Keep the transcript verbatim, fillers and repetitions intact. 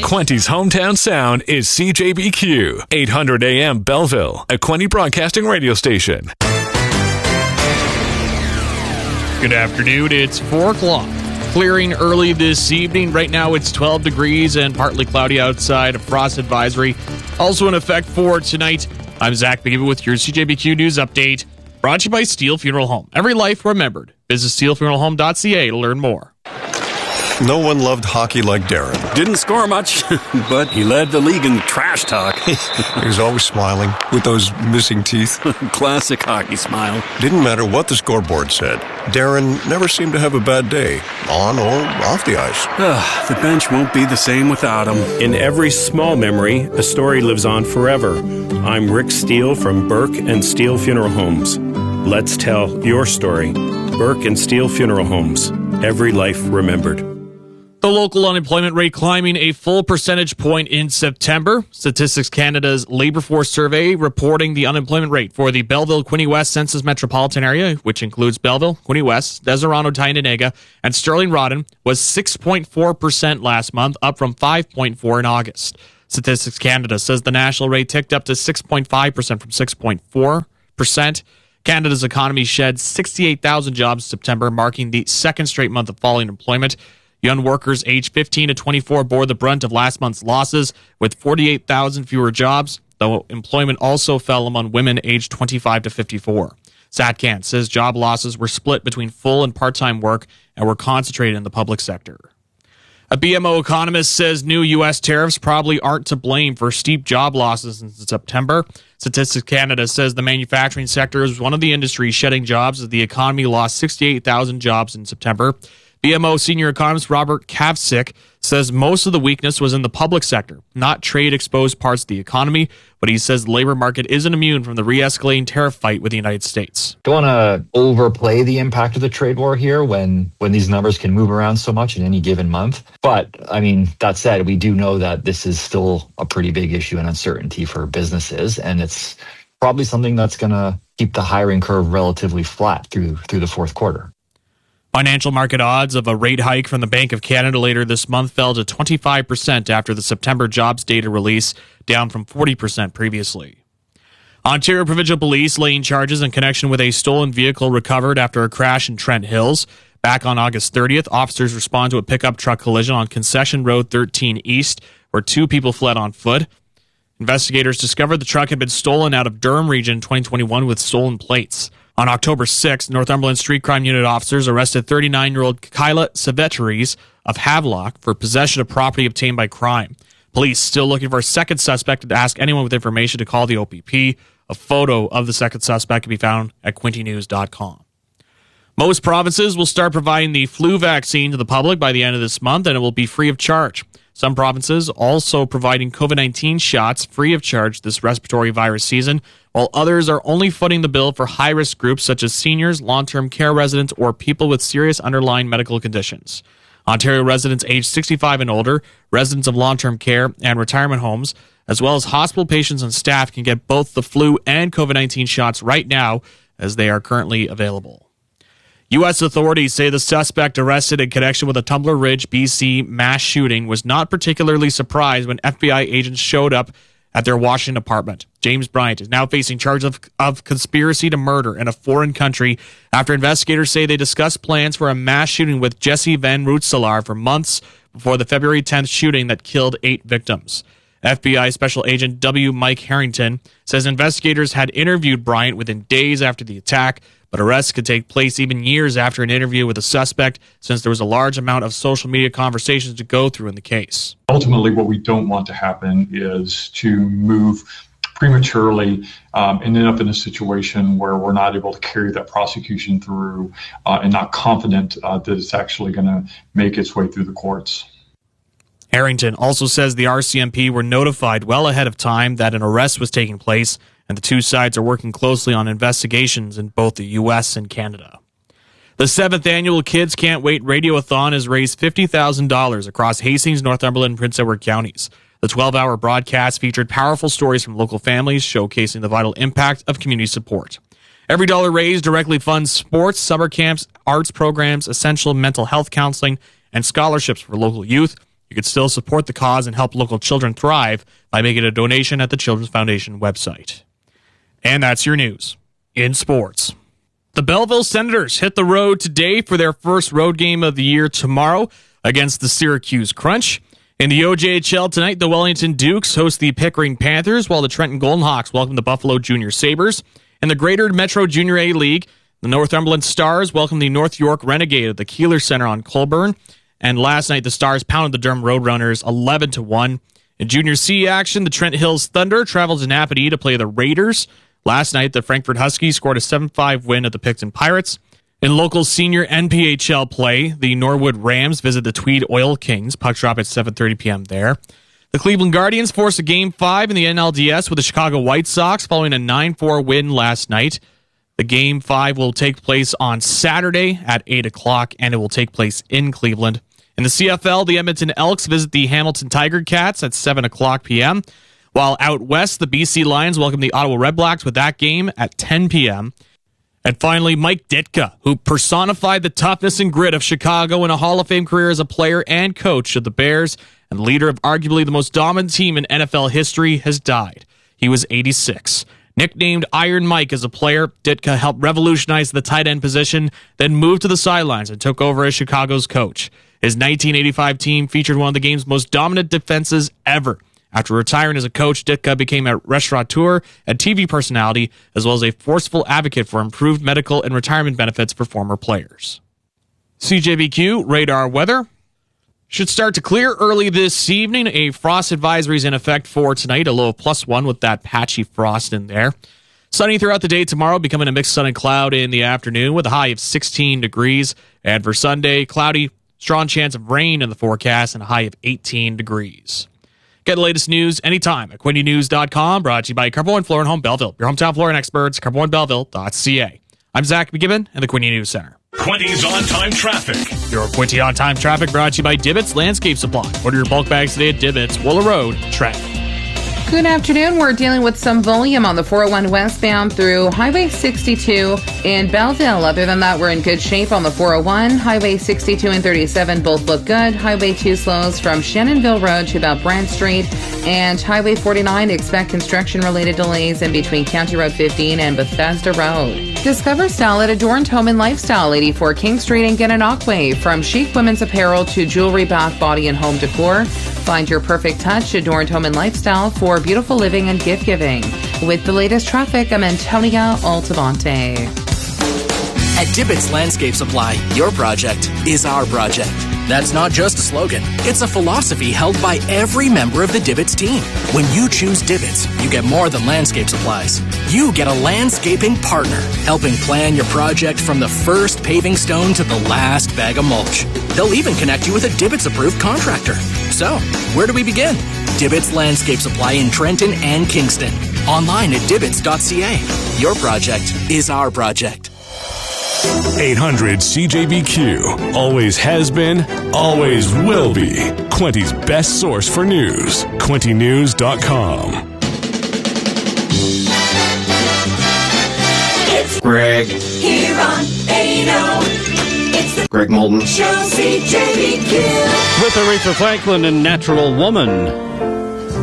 Quinty's hometown sound is C J B Q, eight hundred A M Belleville, a Quinty Broadcasting radio station. Good afternoon. It's four o'clock. Clearing early this evening. Right now it's twelve degrees and partly cloudy outside. A frost advisory also in effect for tonight. I'm Zach McGibbon with your C J B Q News Update. Brought to you by Steel Funeral Home. Every life remembered. Visit steel funeral home dot c a to learn more. No one loved hockey like Darren. Didn't score much, but he led the league in trash talk. He was always smiling with those missing teeth. Classic hockey smile. Didn't matter what the scoreboard said. Darren never seemed to have a bad day, on or off the ice. The bench won't be the same without him. In every small memory, a story lives on forever. I'm Rick Steele from Burke and Steele Funeral Homes. Let's tell your story. Burke and Steele Funeral Homes. Every life remembered. The local unemployment rate climbing a full percentage point in September. Statistics Canada's Labour Force Survey reporting the unemployment rate for the Belleville-Quinte West Census Metropolitan Area, which includes Belleville, Quinte West, Deserano, Tynanega, and Sterling-Rawdon, was six point four percent last month, up from five point four percent in August. Statistics Canada says the national rate ticked up to six point five percent from six point four percent. Canada's economy shed sixty-eight thousand jobs in September, marking the second straight month of falling employment. Young workers aged fifteen to twenty-four bore the brunt of last month's losses, with forty-eight thousand fewer jobs, though employment also fell among women aged twenty-five to fifty-four. StatCan says job losses were split between full and part-time work and were concentrated in the public sector. A B M O economist says new U S tariffs probably aren't to blame for steep job losses in September. Statistics Canada says the manufacturing sector is one of the industries shedding jobs as the economy lost sixty-eight thousand jobs in September. B M O senior economist Robert Kavcik says most of the weakness was in the public sector, not trade-exposed parts of the economy, but he says the labor market isn't immune from the re-escalating tariff fight with the United States. Don't want to overplay the impact of the trade war here when, when these numbers can move around so much in any given month. But, I mean, that said, we do know that this is still a pretty big issue and uncertainty for businesses, and it's probably something that's going to keep the hiring curve relatively flat through through the fourth quarter. Financial market odds of a rate hike from the Bank of Canada later this month fell to twenty-five percent after the September jobs data release, down from forty percent previously. Ontario Provincial Police laying charges in connection with a stolen vehicle recovered after a crash in Trent Hills. Back on August thirtieth, officers respond to a pickup truck collision on Concession Road thirteen East, where two people fled on foot. Investigators discovered the truck had been stolen out of Durham Region in twenty twenty-one with stolen plates. On October sixth, Northumberland Street Crime Unit officers arrested thirty-nine-year-old Kyla Savetteries of Havelock for possession of property obtained by crime. Police still looking for a second suspect to ask anyone with information to call the O P P. A photo of the second suspect can be found at quinty news dot com. Most provinces will start providing the flu vaccine to the public by the end of this month, and it will be free of charge. Some provinces also providing COVID nineteen shots free of charge this respiratory virus season, while others are only footing the bill for high-risk groups such as seniors, long-term care residents, or people with serious underlying medical conditions. Ontario residents aged sixty-five and older, residents of long-term care and retirement homes, as well as hospital patients and staff can get both the flu and COVID nineteen shots right now, as they are currently available. U S authorities say the suspect arrested in connection with a Tumbler Ridge, B C mass shooting was not particularly surprised when F B I agents showed up at their Washington apartment. James Bryant is now facing charges of, of conspiracy to murder in a foreign country after investigators say they discussed plans for a mass shooting with Jesse Van Rootselaar for months before the February tenth shooting that killed eight victims. F B I Special Agent W. Mike Harrington says investigators had interviewed Bryant within days after the attack, but arrests could take place even years after an interview with a suspect, since there was a large amount of social media conversations to go through in the case. Ultimately, what we don't want to happen is to move prematurely um, and end up in a situation where we're not able to carry that prosecution through uh, and not confident uh, that it's actually going to make its way through the courts. Harrington also says the R C M P were notified well ahead of time that an arrest was taking place, and the two sides are working closely on investigations in both the U S and Canada. The seventh annual Kids Can't Wait Radiothon has raised fifty thousand dollars across Hastings, Northumberland, and Prince Edward counties. The twelve-hour broadcast featured powerful stories from local families showcasing the vital impact of community support. Every dollar raised directly funds sports, summer camps, arts programs, essential mental health counseling, and scholarships for local youth. You can still support the cause and help local children thrive by making a donation at the Children's Foundation website. And that's your news in sports. The Belleville Senators hit the road today for their first road game of the year tomorrow against the Syracuse Crunch. In the O J H L tonight, the Wellington Dukes host the Pickering Panthers, while the Trenton Golden Hawks welcome the Buffalo Junior Sabres. In the Greater Metro Junior A League, the Northumberland Stars welcome the North York Renegade at the Keeler Center on Colburn. And last night, the Stars pounded the Durham Roadrunners eleven to one. In Junior C action, the Trent Hills Thunder traveled to Napanee to play the Raiders. Last night, the Frankfort Huskies scored a seven five win at the Picton Pirates. In local senior N P H L play, the Norwood Rams visit the Tweed Oil Kings. Puck drop at seven thirty p.m. there. The Cleveland Guardians forced a Game five in the N L D S with the Chicago White Sox following a nine four win last night. The Game five will take place on Saturday at eight o'clock, and it will take place in Cleveland. In the C F L, the Edmonton Elks visit the Hamilton Tiger Cats at seven o'clock p.m., while out west, the B C Lions welcome the Ottawa Redblacks with that game at ten p.m. And finally, Mike Ditka, who personified the toughness and grit of Chicago in a Hall of Fame career as a player and coach of the Bears and leader of arguably the most dominant team in N F L history, has died. He was eighty-six. Nicknamed Iron Mike as a player, Ditka helped revolutionize the tight end position, then moved to the sidelines and took over as Chicago's coach. His nineteen eighty-five team featured one of the game's most dominant defenses ever. After retiring as a coach, Ditka became a restaurateur and T V personality, as well as a forceful advocate for improved medical and retirement benefits for former players. C J B Q radar weather should start to clear early this evening. A frost advisory is in effect for tonight, a low of plus one with that patchy frost in there. Sunny throughout the day tomorrow, becoming a mixed sun and cloud in the afternoon with a high of sixteen degrees. And for Sunday, cloudy, strong chance of rain in the forecast and a high of eighteen degrees. Get the latest news anytime at Quinte News dot com, brought to you by Carbo and Floor and Home Belleville, your hometown flooring experts, carbo and belleville dot c a. I'm Zach McGibbon in the Quinte News Center. Quinte's on-time traffic. Your Quinte on-time traffic brought to you by Dibbits Landscape Supply. Order your bulk bags today at Dibbits, Wooler Road, Trent. Good afternoon. We're dealing with some volume on the four oh one westbound through Highway sixty-two in Belleville. Other than that, we're in good shape on the four oh one. Highway sixty-two and thirty-seven both look good. Highway two slows from Shannonville Road to about Brant Street. And Highway forty-nine, expect construction-related delays in between County Road fifteen and Bethesda Road. Discover style at Adorned Home and Lifestyle, eighty-four King Street in Gananoque. From chic women's apparel to jewelry, bath, body, and home decor, find your perfect touch. Adorned Home and Lifestyle for beautiful living and gift giving. With the latest traffic, I'm Antonia Altamonte. At Dibbits Landscape Supply, your project is our project. That's not just a slogan. It's a philosophy held by every member of the Dibbits team. When you choose Dibbits, you get more than landscape supplies. You get a landscaping partner, helping plan your project from the first paving stone to the last bag of mulch. They'll even connect you with a Dibbits-approved contractor. So, where do we begin? Dibbits Landscape Supply in Trenton and Kingston. Online at dibbits dot c a. Your project is our project. eight hundred C J B Q. Always has been, always will be. Quinte's best source for news. Quinte News dot com. It's Greg. Here on eighty. It's the Greg Molden Show, C J B Q. With Aretha Franklin and Natural Woman.